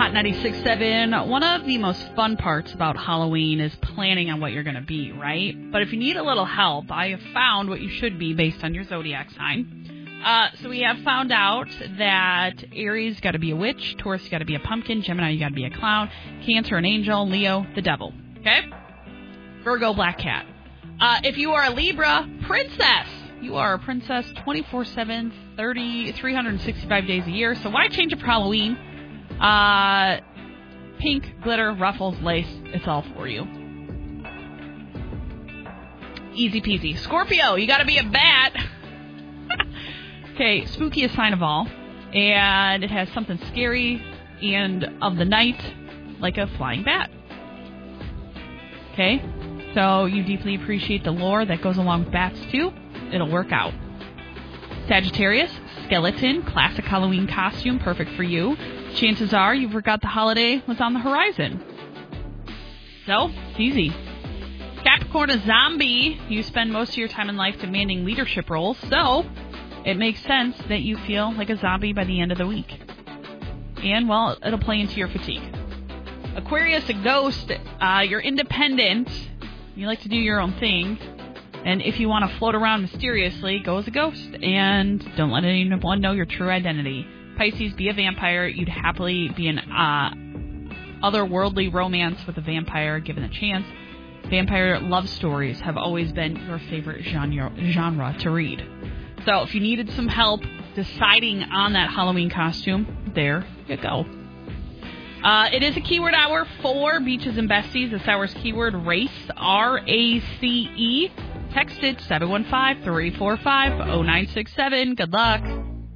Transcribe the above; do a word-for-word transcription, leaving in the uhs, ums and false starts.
Hot ninety-six point seven. One of the most fun parts about Halloween is planning on what you're going to be, right? But if you need a little help, I have found what you should be based on your zodiac sign. Uh, so we have found out that Aries got to be a witch, Taurus got to be a pumpkin, Gemini you got to be a clown, Cancer an angel, Leo the devil. Okay? Virgo black cat. Uh, if you are a Libra, princess. You are a princess twenty-four seven, thirty, three hundred sixty-five days a year. So why change it for Halloween? Uh, pink, glitter, ruffles, lace. It's all for you. Easy peasy. Scorpio, you got to be a bat. Okay, spookiest sign of all. And it has something scary and of the night, like a flying bat. Okay, so you deeply appreciate the lore that goes along with bats too. It'll work out. Sagittarius, skeleton, classic Halloween costume, perfect for you. Chances are you forgot the holiday was on the horizon. So, it's easy. Capricorn, a zombie. You spend most of your time in life demanding leadership roles, so it makes sense that you feel like a zombie by the end of the week. And, well, it'll play into your fatigue. Aquarius, a ghost. Uh, you're independent. You like to do your own thing. And if you want to float around mysteriously, go as a ghost. And don't let anyone know your true identity. Pisces, be a vampire. You'd happily be an uh, otherworldly romance with a vampire given a chance. Vampire love stories have always been your favorite genre, genre to read. So if you needed some help deciding on that Halloween costume, there you go. Uh, it is a keyword hour for Beaches and Besties. This hour's keyword, race, R A C E. Text it seven one five, three four five, zero nine six seven. Good luck.